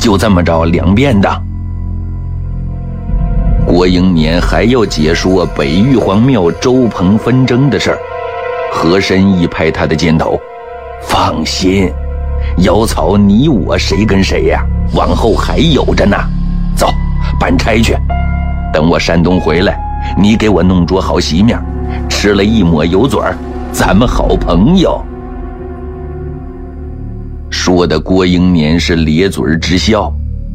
就这么着两便当。郭英年还要解说北玉皇庙周鹏纷争的事儿，和珅一拍他的肩头：“放心，妖草你我谁跟谁呀？往后还有着呢。走，办差去。等我山东回来，你给我弄桌好席面，吃了一抹油嘴儿，咱们好朋友。”说的郭英年是咧嘴直笑。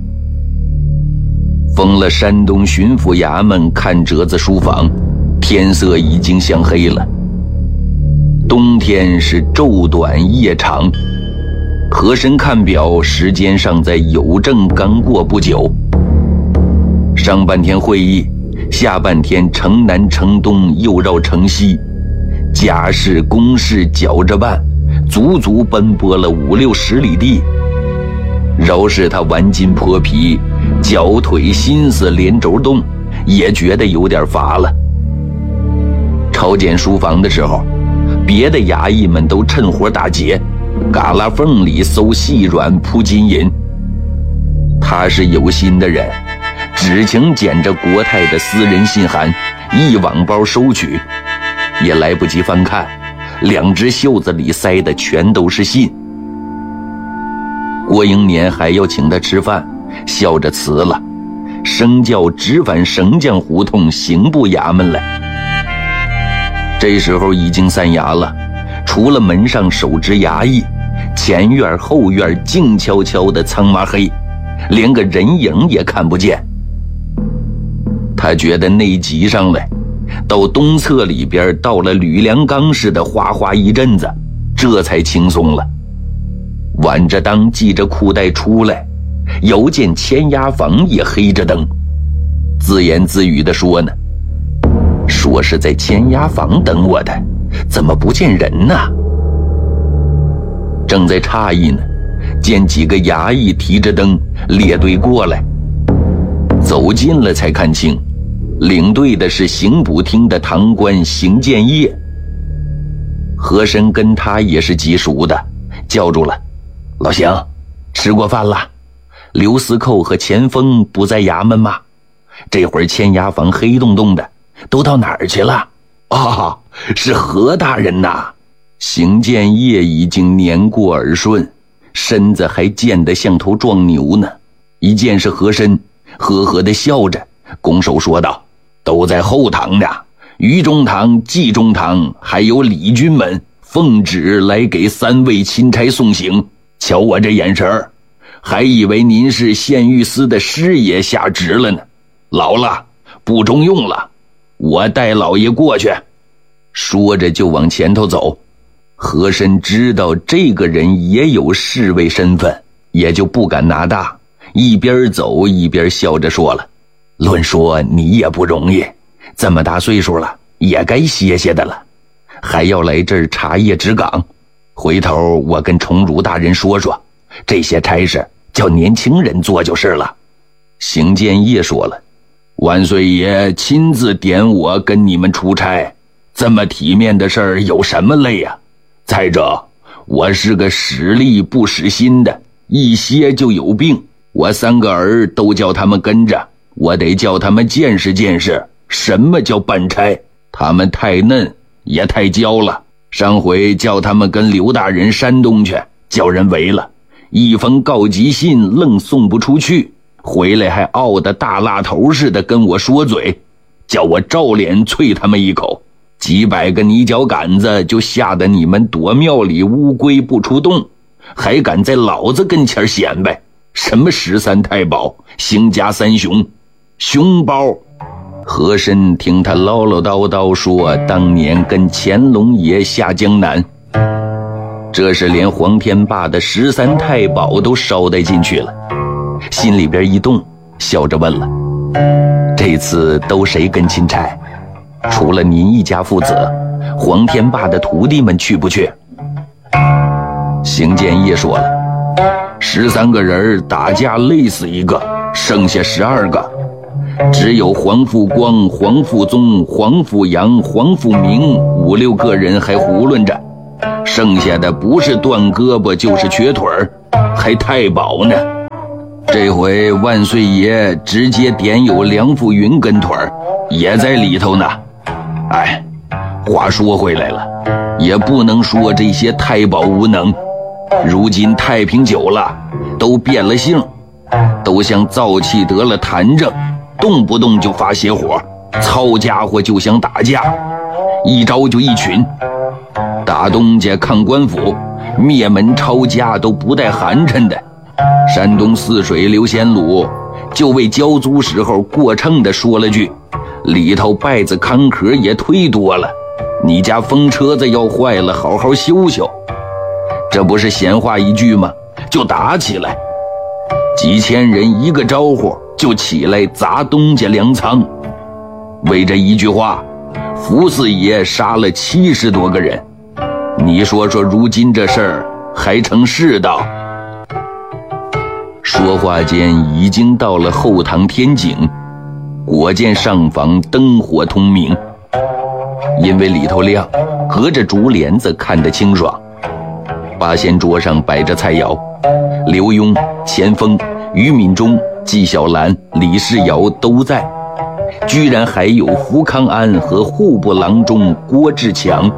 封了山东巡抚衙门看折子书房，天色已经向黑了。冬天是昼短夜长，和珅看表，时间尚在酉正刚过不久。上半天会议，下半天城南城东又绕城西，家事公事搅着办，足足奔波了5、60里地。饶是他玩筋破皮，脚腿心思连轴动，也觉得有点乏了。抄检书房的时候，别的衙役们都趁火打劫，旮旯缝里搜细软铺金银。他是有心的人，只请捡着国泰的私人信函，一网包收取，也来不及翻看，2只袖子里塞的全都是信。郭英年还要请他吃饭，笑着辞了，升轿直返绳匠胡同刑部衙门来。这时候已经散衙了，除了门上守值衙役，前院后院静悄悄的苍麻黑，连个人影也看不见。他觉得内急上来，到东侧里边到了吕梁缸似的哗哗一阵子，这才轻松了。挽着裆系着裤带出来，犹见签押房也黑着灯，自言自语地说呢：“说是在签押房等我的，怎么不见人呢？”正在诧异呢，见几个衙役提着灯列队过来，走近了才看清，领队的是刑部厅的堂官邢建业。和珅跟他也是极熟的，叫住了：“老邢，吃过饭了？刘司寇和钱锋不在衙门吗？这会儿签押房黑洞洞的，都到哪儿去了？”“啊，是何大人呐！”邢建业已经年过耳顺，身子还健得像头壮牛呢。一见是和珅，呵呵地笑着，拱手说道：“都在后堂呢，于中堂、季中堂还有李军们奉旨来给3位钦差送行。瞧我这眼神儿，还以为您是县御司的师爷下职了呢。老了，不中用了，我带老爷过去。”说着就往前头走。和珅知道这个人也有侍卫身份，也就不敢拿大，一边走一边笑着说了：“论说你也不容易，这么大岁数了，也该歇歇的了，还要来这儿查夜值岗。回头我跟崇儒大人说说，这些差事叫年轻人做就是了。”邢建业说了：“万岁爷亲自点我跟你们出差，这么体面的事儿有什么累呀？再者，我是个使力不使心的，一歇就有病。我3个儿都叫他们跟着，我得叫他们见识见识什么叫办差。他们太嫩也太娇了，上回叫他们跟刘大人山东去，叫人围了，一封告急信愣送不出去，回来还傲得大蜡头似的跟我说嘴，叫我照脸啐他们一口。几百个泥脚杆子就吓得你们躲庙里乌龟不出洞，还敢在老子跟前显摆什么13太保、邢家3雄、熊包。”和珅听他唠唠叨叨说当年跟乾隆爷下江南，这是连黄天霸的13太保都捎带进去了，心里边一动，笑着问了：“这次都谁跟钦差？除了您一家父子，黄天霸的徒弟们去不去？”邢建业说了：“13个人打架累死一个，剩下12个，只有黄复光、黄复宗、黄复阳、黄复明5、6个人还囫囵着，剩下的不是断胳膊就是瘸腿儿，还太保呢。” 这回万岁爷直接点有梁福云跟腿儿，也在里头呢。哎，话说回来了，也不能说这些太保无能。如今太平久了，都变了性，都像燥气得了痰症，动不动就发邪火，操家伙就想打架，一招就一群。大东家抗官府，灭门抄家都不带寒碜的。山东泗水刘贤鲁就为交租时候过秤的说了句，里头败子糠壳也忒多了，你家风车子要坏了，好好修修。这不是闲话一句吗？就打起来，几千人一个招呼就起来砸东家粮仓。为这一句话，福四爷杀了70多个人。你说说如今这事儿还成世道？说话间已经到了后堂天井，果见上房灯火通明，因为里头亮，隔着竹帘子看得清爽。八仙桌上摆着菜肴，刘墉、钱锋、于敏中、纪晓岚、李世尧都在，居然还有福康安和户部郎中郭志强。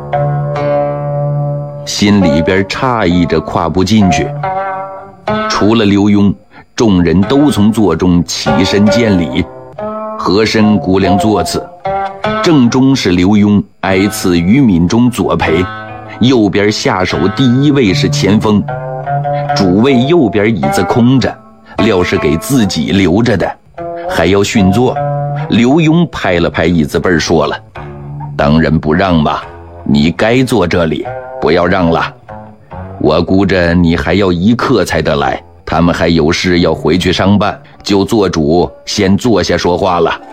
心里边诧异着跨不进去。除了刘墉，众人都从座中起身见礼，和珅估量座次，正中是刘墉，挨次于敏中左陪，右边下手第一位是钱锋。主位右边椅子空着，料是给自己留着的，还要训座。刘墉拍了拍椅子背说了，当仁不让吧，你该坐这里，不要让了。我估着你还要1刻才得来，他们还有事要回去商办，就做主先坐下说话了。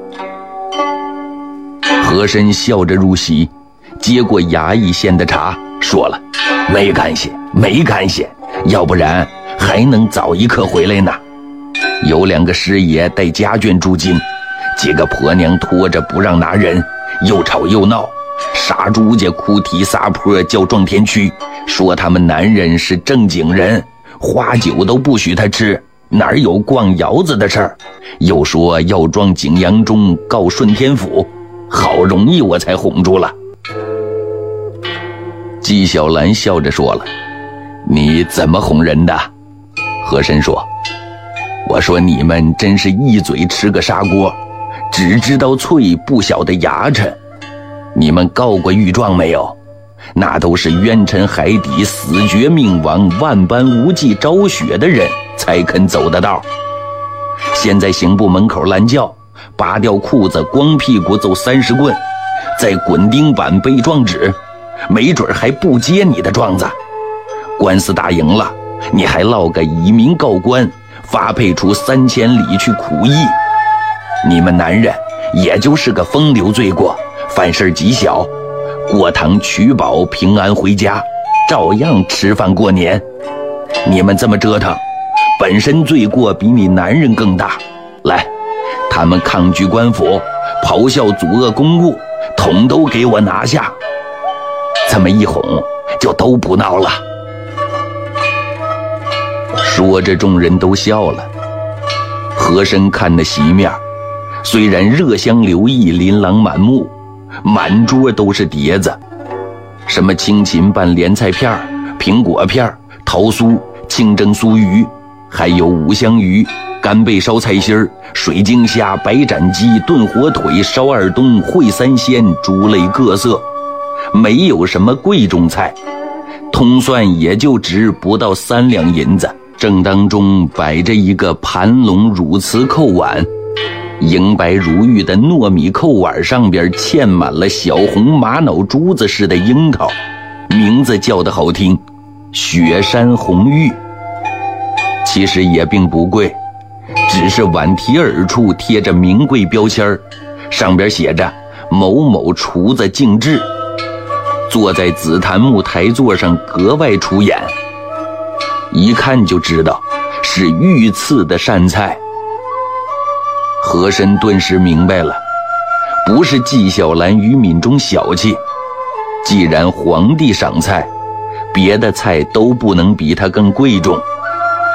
和珅笑着入席，接过衙役献的茶，说了，没感谢，没感谢，要不然还能早1刻回来呢。有2个师爷带家眷住京，几个婆娘拖着不让拿人，又吵又闹，杀猪家哭啼撒泼叫撞天区，说他们男人是正经人，花酒都不许他吃，哪有逛窑子的事儿，又说要撞景阳钟告顺天府，好容易我才哄住了。纪晓岚笑着说了，你怎么哄人的？和珅说，我说你们真是一嘴吃个砂锅，只知道啐不晓得牙碜。你们告过御状没有？那都是冤沉海底死绝命亡万般无忌昭雪的人才肯走得道。现在刑部门口拦轿，拔掉裤子光屁股走30棍，再滚钉板背状纸，没准还不接你的状子。官司打赢了，你还落个以民告官，发配出3000里去苦役。你们男人也就是个风流罪过，犯事极小，过堂取宝平安回家，照样吃饭过年。你们这么折腾，本身罪过比你男人更大。来，他们抗拒官府，咆哮阻遏公务，统都给我拿下。这么一哄，就都不闹了。说着众人都笑了。和珅看那席面，虽然热香流溢，琳琅满目，满桌都是碟子，什么清芹拌莲菜片、苹果片、桃酥、清蒸酥鱼，还有五香鱼、干贝烧菜心、水晶虾、白斩鸡、炖火腿、烧二冬、烩三鲜，诸类各色，没有什么贵重菜，通算也就值不到3两银子。正当中摆着一个盘龙乳瓷扣碗，莹白如玉的糯米扣碗上边嵌满了小红玛瑙珠子似的樱桃，名字叫得好听，雪山红玉。其实也并不贵，只是碗体耳处贴着名贵标签，上边写着某某厨子敬制，坐在紫檀木台座上格外出眼，一看就知道是御赐的善菜。和珅顿时明白了，不是纪晓岚于敏中小气，既然皇帝赏菜，别的菜都不能比他更贵重。